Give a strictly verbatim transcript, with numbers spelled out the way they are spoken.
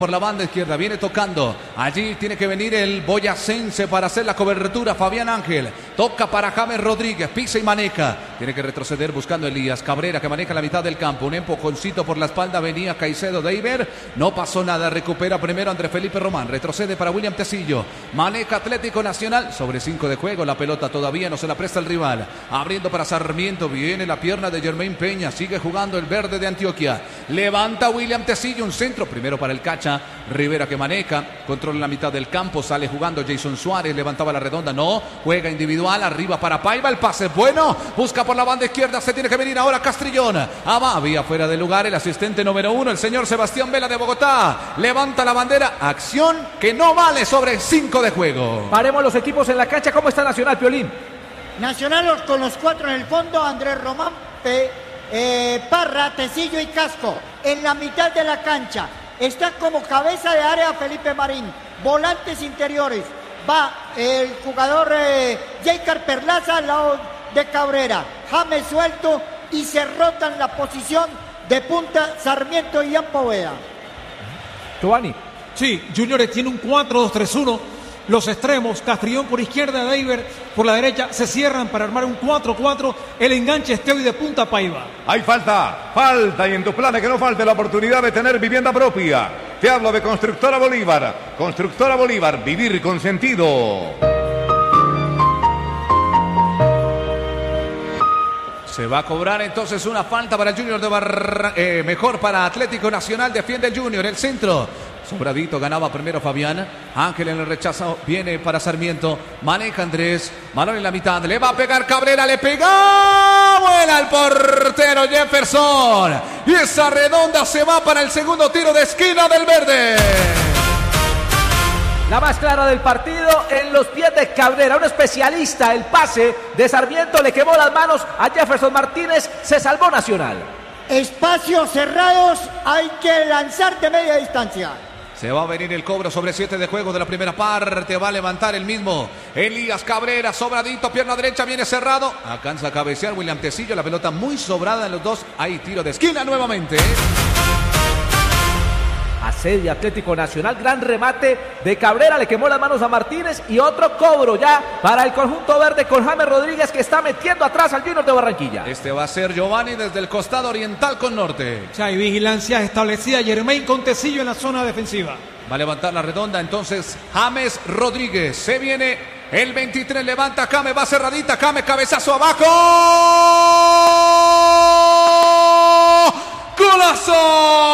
Por la banda izquierda, viene tocando. Allí tiene que venir el boyacense para hacer la cobertura. Fabián Ángel. Toca para James Rodríguez. Pisa y maneja. Tiene que retroceder buscando Elías Cabrera, que maneja la mitad del campo. Un empujoncito por la espalda. Venía Caicedo Deiber. No pasó nada. Recupera primero Andrés Felipe Román. Retrocede para William Tecillo. Maneja Atlético Nacional. Sobre cinco de juego. La pelota todavía no se la presta el rival. Abriendo para Sarmiento. Viene la pierna de Germain Peña. Sigue jugando el verde de Antioquia. Levanta William Tecillo. Un centro. Primero para el Cacha. Rivera que maneja, controla la mitad del campo, sale jugando Jason Suárez, levantaba la redonda, no, juega individual, arriba para Paiva, el pase es bueno, busca por la banda izquierda, se tiene que venir ahora Castrillón, Amavia fuera de lugar, el asistente número uno, el señor Sebastián Vela de Bogotá, levanta la bandera, acción que no vale sobre cinco de juego. Paremos los equipos en la cancha. ¿Cómo está Nacional, Piolín? Nacional con los cuatro en el fondo, Andrés Román, Pe, eh, Parra, Tecillo y Casco, en la mitad de la cancha. Está como cabeza de área Felipe Marín. Volantes interiores. Va el jugador eh, Jaker Perlaza al lado de Cabrera. James suelto y se rotan la posición de punta Sarmiento y Ian Poveda. Giovanni. Sí, Junior tiene un cuatro dos tres uno. Los extremos, Castrillón por izquierda, Deiber por la derecha, se cierran para armar un cuatro cuatro. El enganche Esteo y de punta Paiva. Hay falta, falta y en tus planes que no falte la oportunidad de tener vivienda propia. Te hablo de Constructora Bolívar. Constructora Bolívar, vivir con sentido. Se va a cobrar entonces una falta para el Junior de Barra, eh, mejor para Atlético Nacional, defiende el Junior, el centro. Sobradito, ganaba primero Fabián. Ángel en el rechazo, viene para Sarmiento. Maneja Andrés, balón en la mitad, le va a pegar Cabrera, le pega. Vuela el portero Jefferson. Y esa redonda se va para el segundo tiro de esquina del verde. La más clara del partido en los pies de Cabrera, un especialista. El pase de Sarmiento le quemó las manos a Jefferson Martínez, se salvó Nacional. Espacios cerrados, hay que lanzar de media distancia. Se va a venir el cobro sobre siete de juego de la primera parte. Va a levantar el mismo Elías Cabrera. Sobradito, pierna derecha, viene cerrado. Alcanza a cabecear William Tecillo. La pelota muy sobrada en los dos. Hay tiro de esquina nuevamente. Asedia Atlético Nacional, gran remate de Cabrera, le quemó las manos a Martínez y otro cobro ya para el conjunto verde con James Rodríguez que está metiendo atrás al Junior de Barranquilla. Este va a ser Giovanni desde el costado oriental con norte. Ya hay vigilancia establecida, Germain con Tecillo en la zona defensiva. Va a levantar la redonda entonces James Rodríguez, se viene el veintitrés, levanta James, va cerradita, James cabezazo abajo. ¡Golazo!